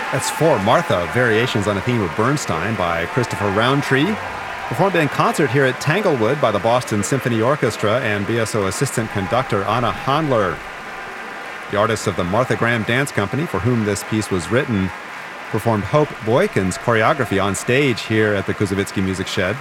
That's For Martha, Variations on a Theme of Bernstein by Christopher Roundtree, performed in concert here at Tanglewood by the Boston Symphony Orchestra and BSO assistant conductor Anna Handler. The artists of the Martha Graham Dance Company, for whom this piece was written, performed Hope Boykin's choreography on stage here at the Koussevitzky Music Shed.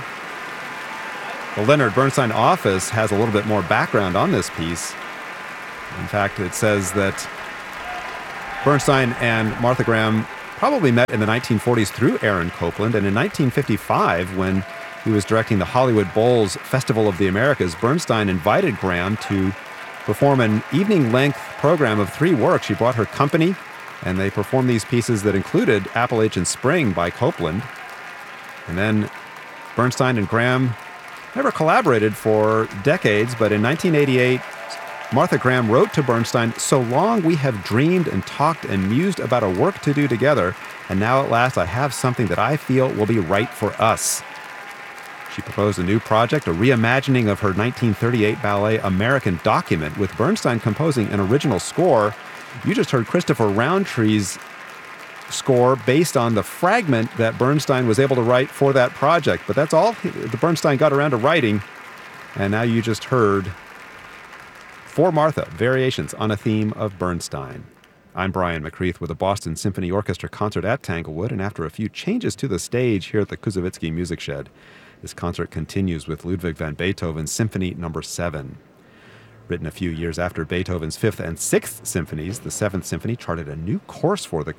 The Leonard Bernstein office has a little bit more background on this piece. In fact, it says that Bernstein and Martha Graham probably met in the 1940s through Aaron Copland, and in 1955, when he was directing the Hollywood Bowl's Festival of the Americas, Bernstein invited Graham to perform an evening-length program of 3 works. She brought her company, and they performed these pieces that included Appalachian Spring by Copland. And then Bernstein and Graham never collaborated for decades, but in 1988, Martha Graham wrote to Bernstein, "So long we have dreamed and talked and mused about a work to do together, and now at last I have something that I feel will be right for us." She proposed a new project, a reimagining of her 1938 ballet American Document, with Bernstein composing an original score. You just heard Christopher Roundtree's score based on the fragment that Bernstein was able to write for that project. But that's all the Bernstein got around to writing. And now you just heard For Martha, Variations on a Theme of Bernstein. I'm Brian McCreath with the Boston Symphony Orchestra concert at Tanglewood, and after a few changes to the stage here at the Koussevitzky Music Shed, this concert continues with Ludwig van Beethoven's Symphony No. 7. Written a few years after Beethoven's 5th and 6th symphonies, the 7th Symphony charted a new course for the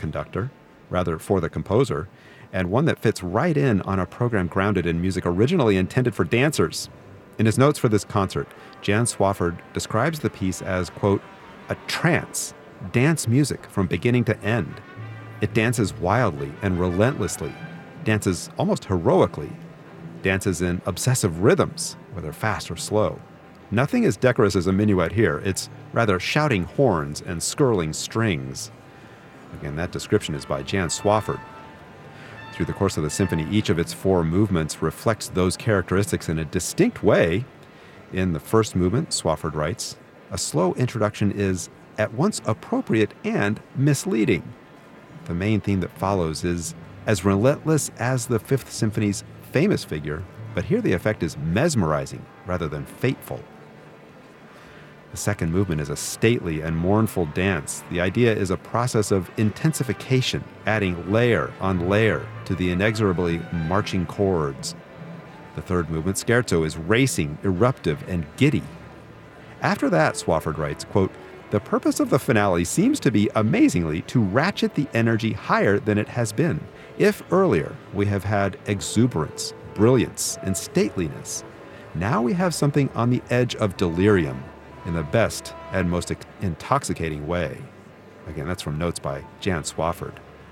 composer, and one that fits right in on a program grounded in music originally intended for dancers. In his notes for this concert, Jan Swafford describes the piece as, quote, "a trance, dance music from beginning to end. It dances wildly and relentlessly, dances almost heroically, dances in obsessive rhythms, whether fast or slow. Nothing as decorous as a minuet here. It's rather shouting horns and skirling strings." Again, that description is by Jan Swafford. Through the course of the symphony, each of its 4 movements reflects those characteristics in a distinct way. In the first movement, Swafford writes, "A slow introduction is at once appropriate and misleading. The main theme that follows is as relentless as the 5th Symphony's famous figure, but here the effect is mesmerizing rather than fateful. The second movement is a stately and mournful dance. The idea is a process of intensification, adding layer on layer to the inexorably marching chords. The third movement, Scherzo, is racing, eruptive, and giddy. After that," Swafford writes, quote, "the purpose of the finale seems to be, amazingly, to ratchet the energy higher than it has been. If earlier we have had exuberance, brilliance, and stateliness, now we have something on the edge of delirium, in the best and most intoxicating way." Again, that's from notes by Jan Swafford.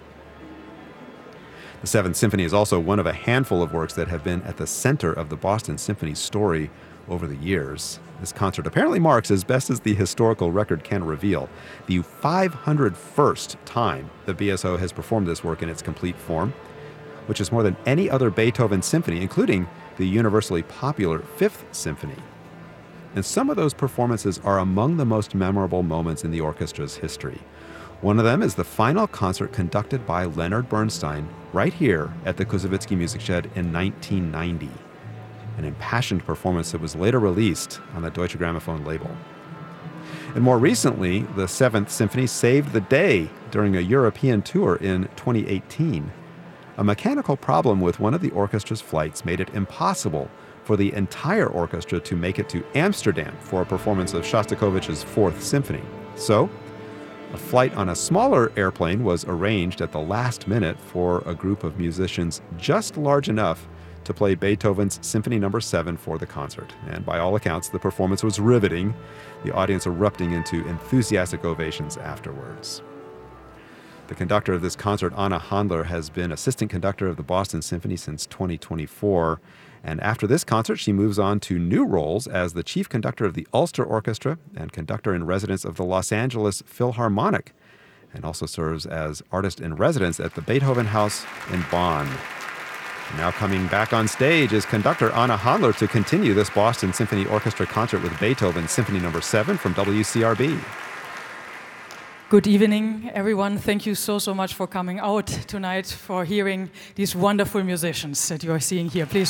The 7th Symphony is also one of a handful of works that have been at the center of the Boston Symphony story over the years. This concert apparently marks, as best as the historical record can reveal, the 501st time the BSO has performed this work in its complete form, which is more than any other Beethoven symphony, including the universally popular 5th Symphony. And some of those performances are among the most memorable moments in the orchestra's history. One of them is the final concert conducted by Leonard Bernstein right here at the Koussevitzky Music Shed in 1990, an impassioned performance that was later released on the Deutsche Grammophon label. And more recently, the 7th Symphony saved the day during a European tour in 2018. A mechanical problem with one of the orchestra's flights made it impossible for the entire orchestra to make it to Amsterdam for a performance of Shostakovich's 4th Symphony. So, a flight on a smaller airplane was arranged at the last minute for a group of musicians just large enough to play Beethoven's Symphony No. 7 for the concert. And by all accounts, the performance was riveting, the audience erupting into enthusiastic ovations afterwards. The conductor of this concert, Anna Handler, has been assistant conductor of the Boston Symphony since 2024. And after this concert, she moves on to new roles as the chief conductor of the Ulster Orchestra and conductor in residence of the Los Angeles Philharmonic, and also serves as artist in residence at the Beethoven House in Bonn. Now coming back on stage is conductor Anna Handler to continue this Boston Symphony Orchestra concert with Beethoven's Symphony No. 7 from WCRB. Good evening, everyone. Thank you so much for coming out tonight, for hearing these wonderful musicians that you are seeing here. Please.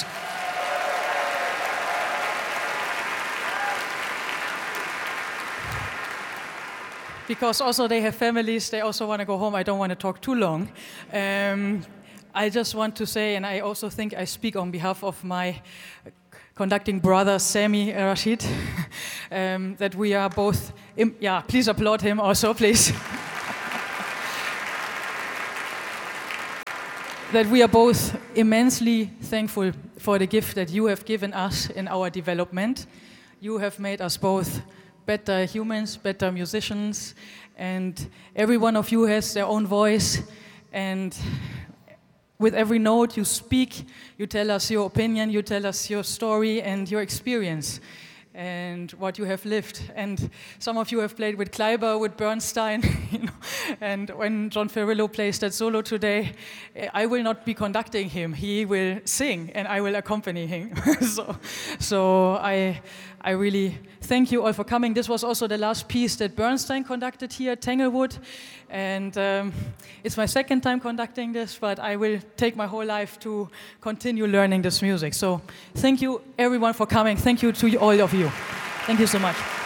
Because also they have families, they also want to go home. I don't want to talk too long. I just want to say, and I also think I speak on behalf of my conducting brother, Sami Rashid, that we are both, please applaud him also, please. That we are both immensely thankful for the gift that you have given us in our development. You have made us both better humans, better musicians, and every one of you has their own voice, and with every note you speak, you tell us your opinion, you tell us your story and your experience and what you have lived. And some of you have played with Kleiber, with Bernstein, and when John Ferrillo plays that solo today, I will not be conducting him. He will sing and I will accompany him. so I really thank you all for coming. This was also the last piece that Bernstein conducted here at Tanglewood. And it's my second time conducting this, but I will take my whole life to continue learning this music. So thank you everyone for coming. Thank you to all of you. Thank you so much.